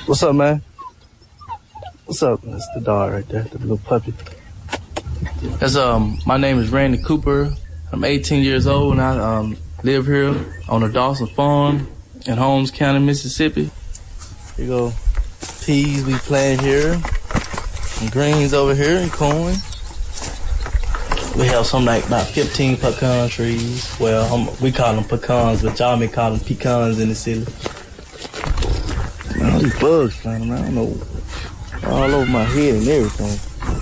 What's up, man? What's up? That's the dog right there, the little puppy. That's my name is Randy Cooper. I'm 18 years old and I live here on the Dawson Farm in Holmes County, Mississippi. Here you go. Peas we plant here, and greens over here, and corn. We have something like about 15 pecan trees. Well, we call them pecans, but y'all may call them pecans in the city. Man, all these bugs flying around, I don't know, all over my head and everything.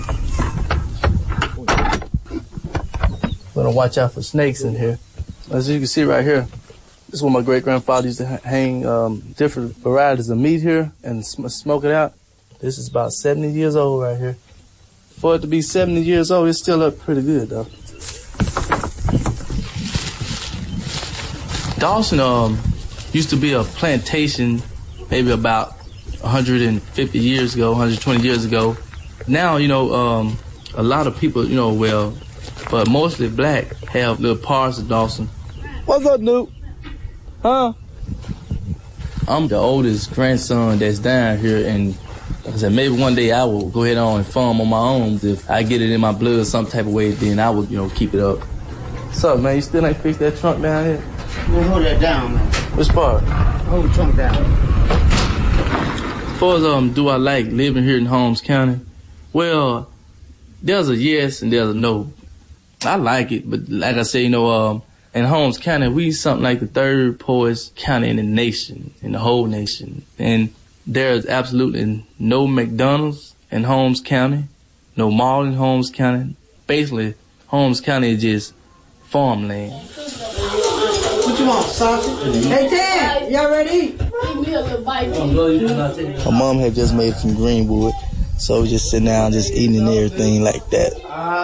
Gonna watch out for snakes in here. As you can see right here, this is where my great-grandfather used to hang different varieties of meat here and smoke it out. This is about 70 years old right here. For it to be 70 years old, it's still up pretty good, though. Dawson used to be a plantation maybe about 150 years ago, 120 years ago. Now, you know, a lot of people, you know, well, but mostly black, have little parts of Dawson. What's up, Nuke? Huh? I'm the oldest grandson that's down here, and like I said, maybe one day I will go ahead on and farm on my own. If I get it in my blood some type of way, then I will, you know, keep it up. What's up, man? You still ain't fixed that trunk down here? We'll hold that down, man. Which part? Hold the trunk down. As far as do I like living here in Holmes County? Well, there's a yes and there's a no. I like it, but like I say, you know, in Holmes County, we something like the third poorest county in the nation, in the whole nation. And there's absolutely no McDonald's in Holmes County, no mall in Holmes County. Basically, Holmes County is just farmland. What you want, sausage? Hey, Ted, y'all ready? Give me a little bite. My mom had just made some Greenwood, so we just sitting down, just eating and everything like that.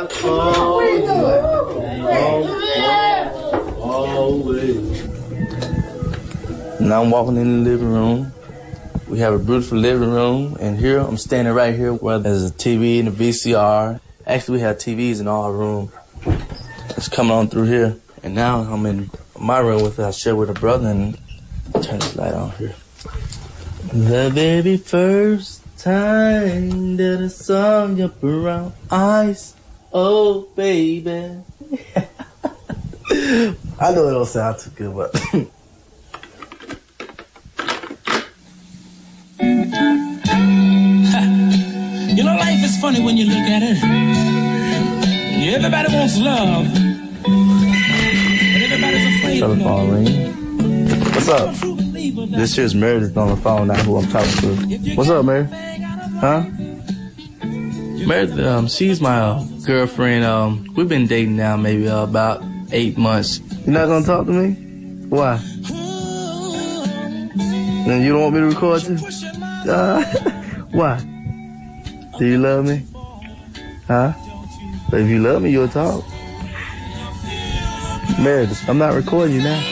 Now I'm walking in the living room. We have a beautiful living room, and here I'm standing right here where there's a TV and a VCR. Actually, we have TVs in our room. It's coming on through here. And now I'm in my room with I share with a brother, and turn this light on here. The very first time that I saw your brown eyes, oh baby. I know it don't sound too good, but you know, life is funny when you look at it. Everybody wants love, but everybody's afraid of telephone ring. What's up? This here's Meredith on the phone now, who I'm talking to. What's up, Meredith? Huh? Meredith, she's my girlfriend. We've been dating now maybe about 8 months. You're not gonna talk to me? Why? Then you don't want me to record you? Why? Do you love me? Huh? But if you love me, you'll talk. Meredith, I'm not recording you now.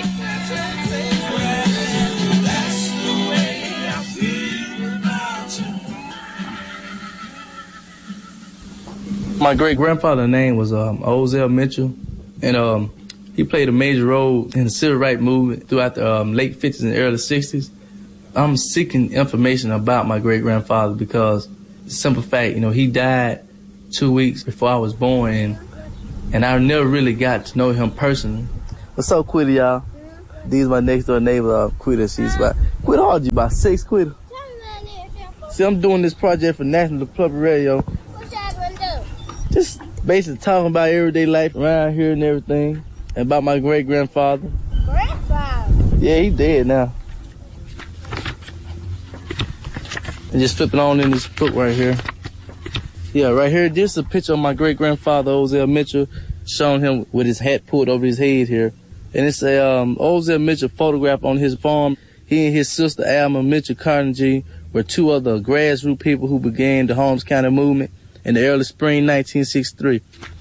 My great-grandfather's name was Ozell Mitchell, and he played a major role in the civil rights movement throughout the late 50s and early 60s. I'm seeking information about my great-grandfather because, simple fact, you know, he died 2 weeks before I was born, and I never really got to know him personally. What's up, Quitta, y'all? These my next-door neighbor, Quitta. She's about, Quitta, how old are you? About 6, Quitta? See, I'm doing this project for National Public Radio. What y'all gonna do? Just basically talking about everyday life around here and everything, and about my great-grandfather. Grandfather? Yeah, he dead now. And just flipping on in this book right here. Yeah, right here, this is a picture of my great-grandfather, Ozell Mitchell, showing him with his hat pulled over his head here. And it's a Ozell Mitchell photograph on his farm. He and his sister, Alma Mitchell Carnegie, were two other grassroots people who began the Holmes County movement in the early spring 1963.